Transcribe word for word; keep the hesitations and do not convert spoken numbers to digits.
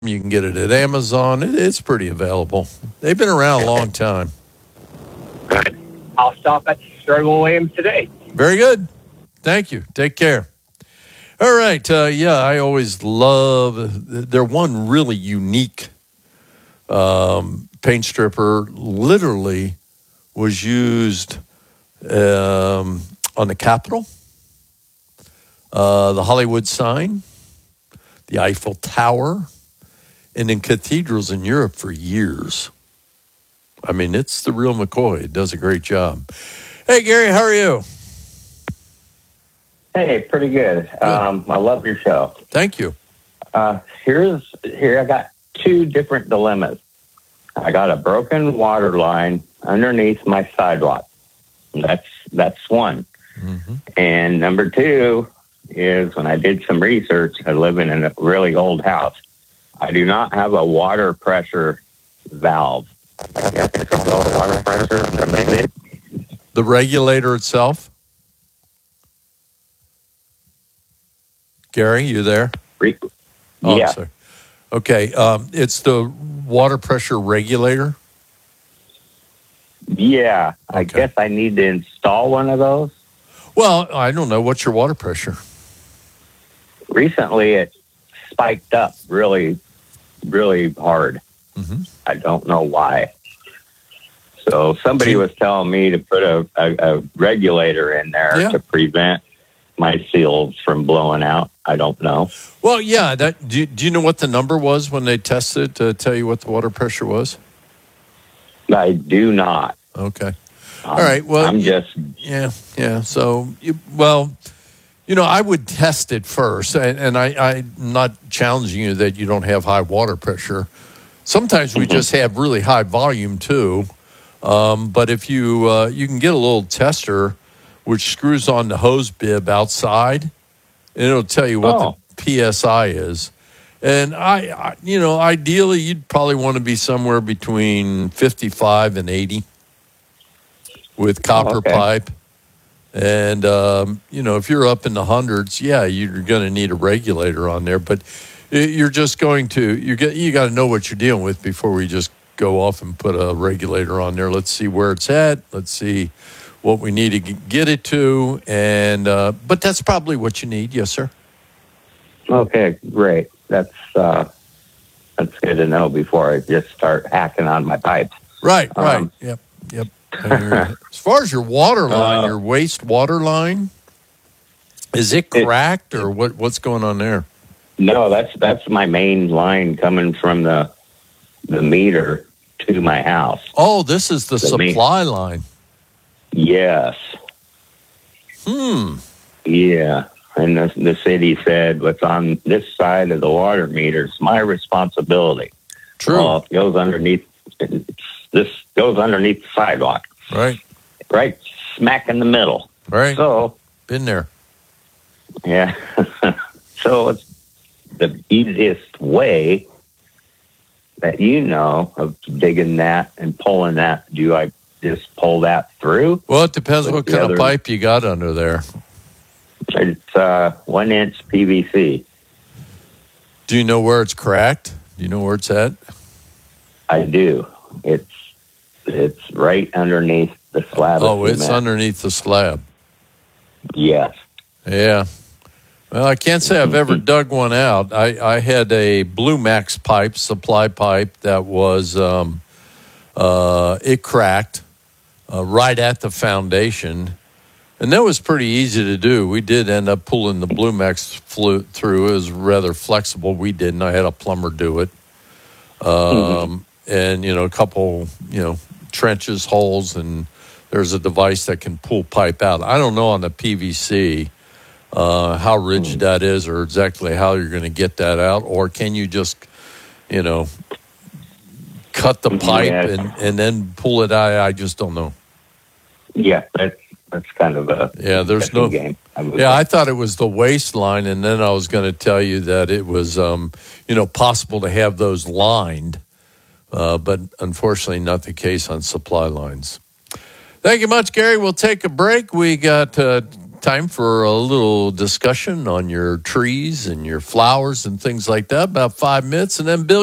You can get it at Amazon. It, it's pretty available. They've been around a long time. Right. I'll stop at Sherwin-Williams today. Very good. Thank you. Take care. All right. Uh, yeah, I always love. They're one really unique um, paint stripper. Literally was used um, on the Capitol, uh, the Hollywood sign, the Eiffel Tower, and in cathedrals in Europe for years. I mean, it's the real McCoy. It does a great job. Hey, Gary, how are you? Hey, pretty good. good. Um, I love your show. Thank you. Uh, here's here I got two different dilemmas. I got a broken water line underneath my sidewalk. That's that's one. Mm-hmm. And number two is when I did some research, I live in a really old house. I do not have a water pressure valve. The regulator itself? Gary, you there? Re- oh, yeah. Sorry. Okay. Um, it's the water pressure regulator? Yeah. Okay. I guess I need to install one of those. Well, I don't know. What's your water pressure? Recently, it spiked up really, really hard. Mm-hmm. I don't know why. So somebody was telling me to put a, a, a regulator in there yeah. to prevent my seals from blowing out. I don't know. Well, yeah. That do you, do you know what the number was when they tested to tell you what the water pressure was? I do not. Okay. Um, All right. Well, I'm you, just yeah, yeah. So, you, well, you know, I would test it first, and, and I, I'm not challenging you that you don't have high water pressure. Sometimes we mm-hmm. just have really high volume too. Um, but if you uh, you can get a little tester which screws on the hose bib outside, and it'll tell you what oh. the P S I is. And I, I, you know, ideally you'd probably want to be somewhere between fifty-five and eighty with copper oh, okay. pipe. And um, you know, if you're up in the hundreds, yeah, you're going to need a regulator on there. But you're just going to you get you got to know what you're dealing with before we just go off and put a regulator on there. Let's see where it's at. Let's see what we need to get it to. And uh, but that's probably what you need. Yes, sir. Okay, great. That's uh, that's good to know before I just start hacking on my pipes. Right, right. Um, yep, yep. As far as your water line, uh, your waste water line, is it cracked it, or what? What's going on there? No, that's that's my main line coming from the the meter to my house. Oh, this is the, the supply main. line. Yes. Hmm. Yeah, and the, the city said, "What's on this side of the water meter is my responsibility." True. Well, it goes underneath. This goes underneath the sidewalk. Right. Right smack in the middle. Right. So been there. Yeah. So it's the easiest way that you know of digging that and pulling that. Do I just pull that through? Well, it depends what kind other, of pipe you got under there. It's uh, one inch P V C. Do you know where it's cracked? Do you know where it's at? I do. It's it's right underneath the slab. Oh, it's underneath the slab. Yes. Yeah. Well, I can't say I've ever dug one out. I, I had a Blue Max pipe, supply pipe, that was, um, uh, it cracked uh, right at the foundation. And that was pretty easy to do. We did end up pulling the Blue Max flu- through. It was rather flexible. We didn't. I had a plumber do it. Um, mm-hmm. And, you know, a couple, you know, trenches, holes, and there's a device that can pull pipe out. I don't know on the P V C. Uh, how rigid that is, or exactly how you're going to get that out, or can you just, you know, cut the pipe yeah. and, and then pull it out? I just don't know. Yeah, that's that's kind of a yeah. There's no game. I yeah, I thought it was the waistline, and then I was going to tell you that it was, um, you know, possible to have those lined, uh, but unfortunately not the case on supply lines. Thank you much, Gary. We'll take a break. We got. Uh, time for a little discussion on your trees and your flowers and things like that. About five minutes, and then Bill.